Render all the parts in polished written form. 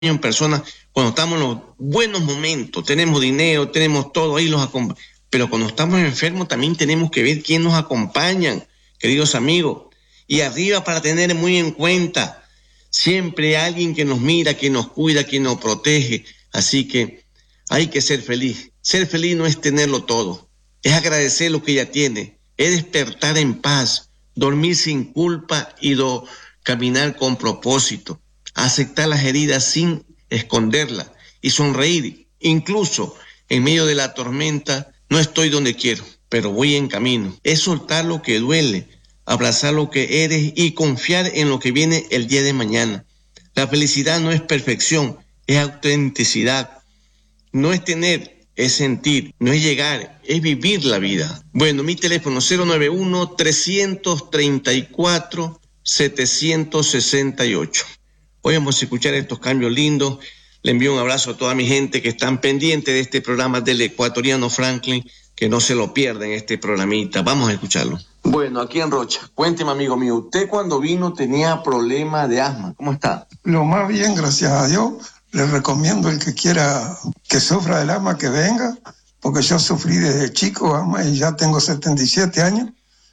en persona cuando estamos en los buenos momentos, tenemos dinero, tenemos todo, ahí los acompañan. Pero cuando estamos enfermos también tenemos que ver quién nos acompañan, queridos amigos. Y arriba, para tener muy en cuenta, siempre hay alguien que nos mira, que nos cuida, que nos protege. Así que hay que ser feliz. Ser feliz no es tenerlo todo, es agradecer lo que ya tiene, es despertar en paz, dormir sin culpa y caminar con propósito, aceptar las heridas sin esconderlas y sonreír. Incluso en medio de la tormenta, no estoy donde quiero, pero voy en camino. Es soltar lo que duele, abrazar lo que eres y confiar en lo que viene el día de mañana. La felicidad no es perfección, es autenticidad. No es tener, es sentir, no es llegar, es vivir la vida. Bueno, mi teléfono 091-334-768. Hoy vamos a escuchar estos cambios lindos. Le envío un abrazo a toda mi gente que están pendientes de este programa del ecuatoriano Franklin, que no se lo pierdan este programita. Vamos a escucharlo. Bueno, aquí en Rocha, cuénteme, amigo mío, usted cuando vino tenía problema de asma, ¿cómo está? Lo más bien, gracias a Dios. Les recomiendo el que quiera que sufra del asma que venga, porque yo sufrí desde chico asma y ya tengo 77 años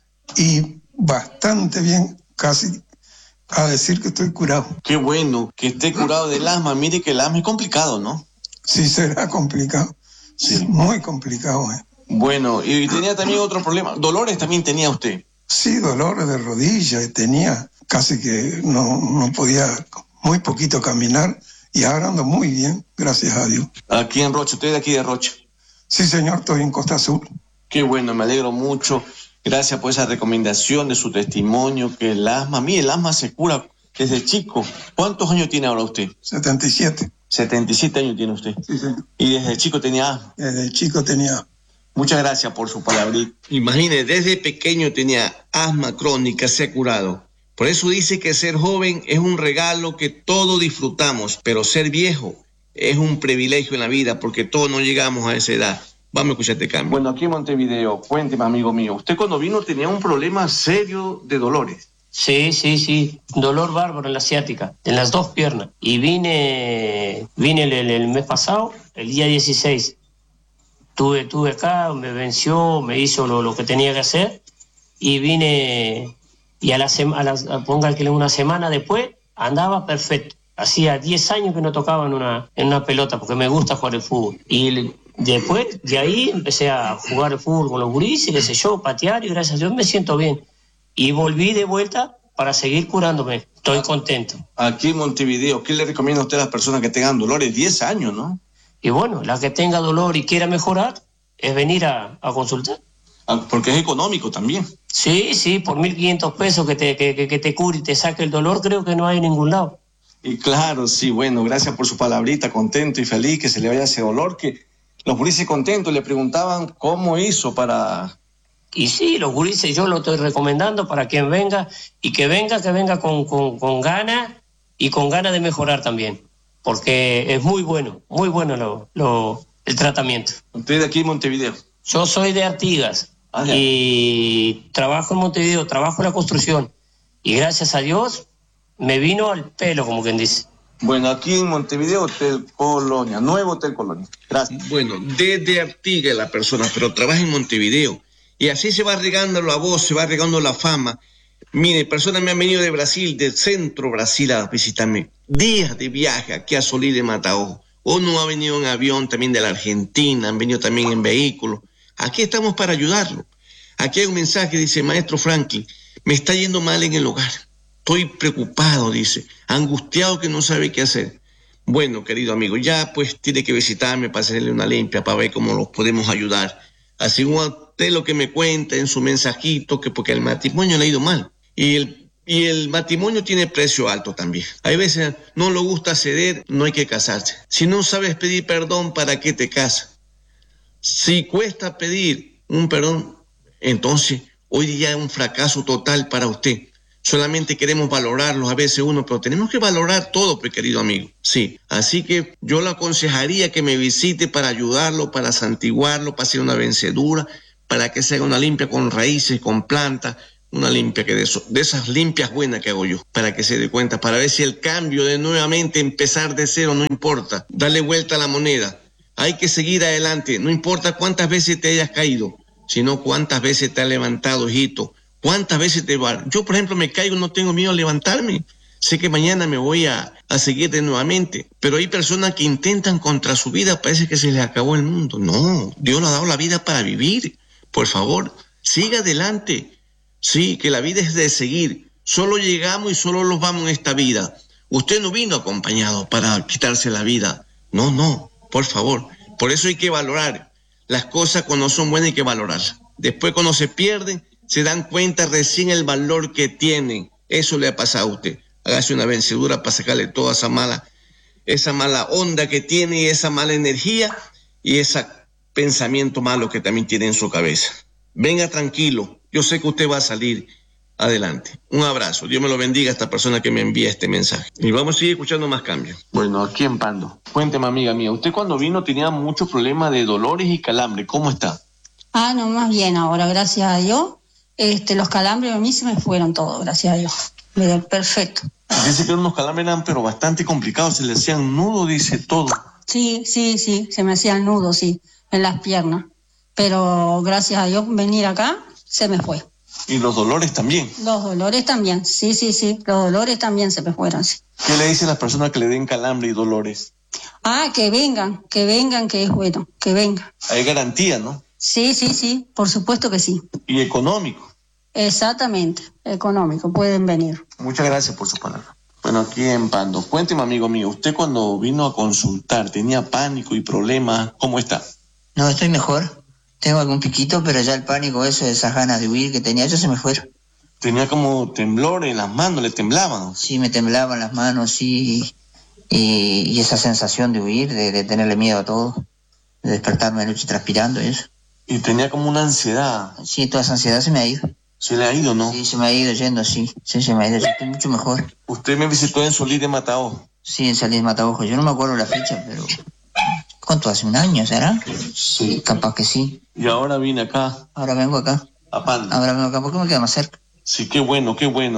y bastante bien, casi a decir que estoy curado. Qué bueno que esté curado del asma. Mire que el asma es complicado, ¿no? Sí, será complicado. Sí, muy complicado. Bueno, y tenía también otro problema. ¿Dolores también tenía usted? Sí, dolores de rodilla y tenía casi que no podía muy poquito caminar. Y ahora ando muy bien, gracias a Dios. Aquí en Rocha, ¿usted de aquí de Rocha? Sí, señor, estoy en Costa Sur. Qué bueno, me alegro mucho. Gracias por esa recomendación de su testimonio, que el asma, mire, el asma se cura desde chico. ¿Cuántos años tiene ahora usted? 77. 77 años tiene usted. Sí, señor. ¿Y desde chico tenía asma? Desde chico tenía asma. Muchas gracias por su palabrita. Imagine, desde pequeño tenía asma crónica, se ha curado. Por eso dice que ser joven es un regalo que todos disfrutamos, pero ser viejo es un privilegio en la vida porque todos no llegamos a esa edad. Vamos a escuchar este cambio. Bueno, aquí en Montevideo, cuénteme, amigo mío, usted cuando vino tenía un problema serio de dolores. Sí, dolor bárbaro en la ciática, en las dos piernas. Y vine el mes pasado, el día 16. Tuve acá, me venció, me hizo lo que tenía que hacer y vine... Y póngale una semana después, andaba perfecto. Hacía 10 años que no tocaba en una pelota, porque me gusta jugar el fútbol. Y después de ahí empecé a jugar el fútbol con los gurises, qué sé yo, patear, y gracias a Dios me siento bien. Y volví de vuelta para seguir curándome. Estoy contento. Aquí en Montevideo, ¿qué le recomienda a usted a las personas que tengan dolores? 10 años, ¿no? Y bueno, la que tenga dolor y quiera mejorar, es venir a consultar. Porque es económico también. Sí, por 1.500 pesos que te cure y te saque el dolor, creo que no hay en ningún lado. Y claro, sí, bueno, gracias por su palabrita, contento y feliz, que se le vaya ese dolor, que los gurises contentos le preguntaban cómo hizo para... Y sí, los gurises yo lo estoy recomendando para quien venga, y que venga con ganas y con ganas de mejorar también, porque es muy bueno el tratamiento. ¿Usted de aquí en Montevideo? Yo soy de Artigas. Y trabajo en Montevideo, trabajo en la construcción y gracias a Dios me vino al pelo, como quien dice. Bueno, aquí en Montevideo, Hotel Colonia, nuevo Hotel Colonia. Gracias. Bueno, desde Artigas la persona, pero trabaja en Montevideo y así se va regando la voz, se va regando la fama. Mire, personas me han venido de Brasil, del centro Brasil a visitarme. Días de viaje aquí a Solís de Mataojo. Uno ha venido en avión también de la Argentina, han venido también en vehículos. Aquí estamos para ayudarlo. Aquí hay un mensaje, dice, maestro Franklin, me está yendo mal en el hogar. Estoy preocupado, dice, angustiado que no sabe qué hacer. Bueno, querido amigo, ya pues tiene que visitarme para hacerle una limpia, para ver cómo los podemos ayudar. Así como usted lo que me cuenta en su mensajito, que porque el matrimonio le ha ido mal. Y el matrimonio tiene precio alto también. Hay veces no le gusta ceder, no hay que casarse. Si no sabes pedir perdón, ¿para qué te casas? Si cuesta pedir un perdón, entonces hoy día es un fracaso total para usted. Solamente queremos valorarlos a veces uno, pero tenemos que valorar todo, pues, querido amigo. Sí, así que yo le aconsejaría que me visite para ayudarlo, para santiguarlo, para hacer una vencedura, para que se haga una limpia con raíces, con plantas, una limpia que de esas limpias buenas que hago yo, para que se dé cuenta, para ver si el cambio de nuevamente empezar de cero no importa, darle vuelta a la moneda. Hay que seguir adelante, no importa cuántas veces te hayas caído, sino cuántas veces te has levantado, hijito, cuántas veces te va. Yo, por ejemplo, me caigo, no tengo miedo a levantarme. Sé que mañana me voy a seguir de nuevamente, pero hay personas que intentan contra su vida, parece que se les acabó el mundo. No, Dios nos ha dado la vida para vivir. Por favor, siga adelante. Sí, que la vida es de seguir. Solo llegamos y solo los vamos en esta vida. Usted no vino acompañado para quitarse la vida. No, no, por favor. Por eso hay que valorar las cosas cuando son buenas, hay que valorarlas. Después cuando se pierden, se dan cuenta recién el valor que tienen. Eso le ha pasado a usted. Hágase una vencedura para sacarle toda esa mala onda que tiene y esa mala energía y ese pensamiento malo que también tiene en su cabeza. Venga tranquilo. Yo sé que usted va a salir adelante. Un abrazo. Dios me lo bendiga a esta persona que me envía este mensaje. Y vamos a seguir escuchando más cambios. Bueno, aquí en Pando. Cuénteme, amiga mía. Usted cuando vino tenía muchos problemas de dolores y calambre. ¿Cómo está? No, más bien ahora, gracias a Dios. Los calambres a mí se me fueron todos, gracias a Dios. Perfecto. Dice que unos calambres eran pero bastante complicados. Se le hacían nudo, dice todo. Sí. Se me hacían nudos, sí, en las piernas. Pero gracias a Dios venir acá se me fue. ¿Y los dolores también? Los dolores también, sí. Los dolores también se me fueron, sí. ¿Qué le dicen a las personas que le den calambre y dolores? Que vengan, que es bueno, que vengan. Hay garantía, ¿no? Sí, por supuesto que sí. ¿Y económico? Exactamente, económico, pueden venir. Muchas gracias por su palabra. Bueno, aquí en Pando. Cuénteme, amigo mío, usted cuando vino a consultar tenía pánico y problemas, ¿cómo está? No, estoy mejor. Tengo algún piquito, pero ya el pánico, esas ganas de huir que tenía, ya se me fueron. Tenía como temblor en las manos, le temblaban. Sí, me temblaban las manos, sí, y esa sensación de huir, de tenerle miedo a todo, de despertarme de noche transpirando y eso. Y tenía como una ansiedad. Sí, toda esa ansiedad se me ha ido. ¿Se le ha ido, no? Sí, se me ha ido yendo, sí, se me ha ido, yo estoy mucho mejor. ¿Usted me visitó en Solís de Mataojo? Sí, en Solís de Mataojo, yo no me acuerdo la fecha, pero... ¿Cuánto hace? ¿Un año será? Sí. Capaz que sí. ¿Y ahora vine acá? Ahora vengo acá. A Pando. Ahora vengo acá porque me queda más cerca. Sí, qué bueno.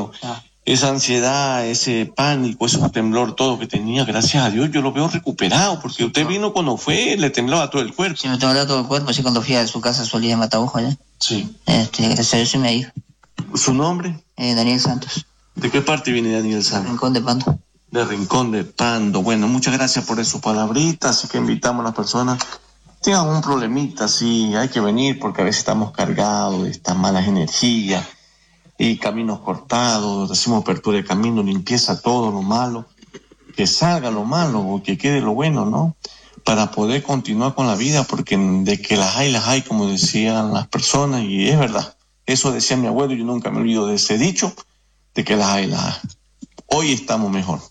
Esa ansiedad, ese pánico, ese temblor, todo que tenía, gracias a Dios, yo lo veo recuperado, porque usted vino cuando fue, le temblaba todo el cuerpo. Sí, me temblaba todo el cuerpo, así cuando fui a su casa Solís de Mataojo allá. Sí. Gracias a Dios se me ha ido. ¿Su nombre? Daniel Santos. ¿De qué parte viene Daniel Santos? Rincón de Pando. De Rincón de Pando. Bueno, muchas gracias por su palabrita, así que invitamos a las personas que tengan un problemita, sí, hay que venir porque a veces estamos cargados de estas malas energías y caminos cortados, hacemos apertura de camino, limpieza todo lo malo, que salga lo malo o que quede lo bueno, ¿no? Para poder continuar con la vida, porque de que las hay, como decían las personas, y es verdad, eso decía mi abuelo, yo nunca me olvido de ese dicho, de que las hay. Hoy estamos mejor.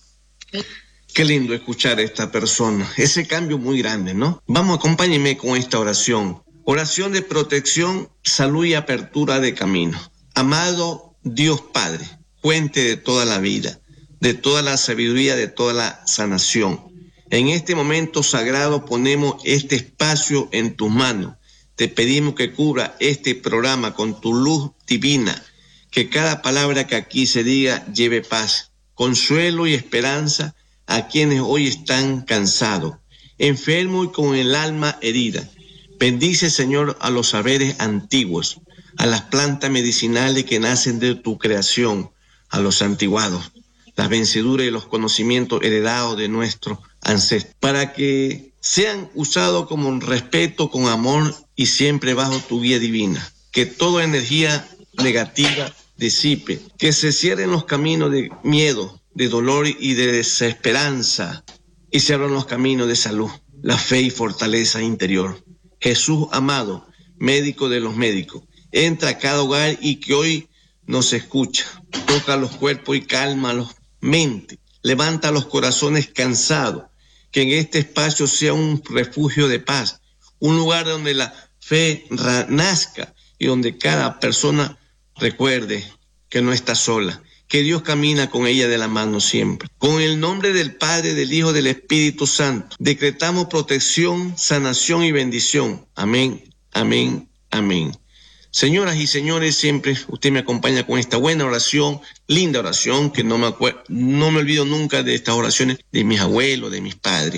Qué lindo escuchar a esta persona, ese cambio muy grande, ¿no? Vamos, acompáñenme con esta oración. Oración de protección, salud y apertura de camino. Amado Dios Padre, fuente de toda la vida, de toda la sabiduría, de toda la sanación. En este momento sagrado ponemos este espacio en tus manos. Te pedimos que cubra este programa con tu luz divina, que cada palabra que aquí se diga lleve paz, consuelo y esperanza a quienes hoy están cansados, enfermos y con el alma herida. Bendice, Señor, a los saberes antiguos, a las plantas medicinales que nacen de tu creación, a los antiguados, las venceduras y los conocimientos heredados de nuestros ancestros, para que sean usados con respeto, con amor y siempre bajo tu guía divina. Que toda energía negativa disipe, que se cierren los caminos de miedo, de dolor y de desesperanza, y se abran los caminos de salud, la fe y fortaleza interior. Jesús amado, médico de los médicos, entra a cada hogar y que hoy nos escucha, toca los cuerpos y calma las mentes, levanta los corazones cansados, que en este espacio sea un refugio de paz, un lugar donde la fe nazca y donde cada persona recuerde que no está sola, que Dios camina con ella de la mano siempre. Con el nombre del Padre, del Hijo, del Espíritu Santo, decretamos protección, sanación y bendición. Amén, amén, amén. Señoras y señores, siempre usted me acompaña con esta buena oración, linda oración, que no me olvido nunca de estas oraciones de mis abuelos, de mis padres.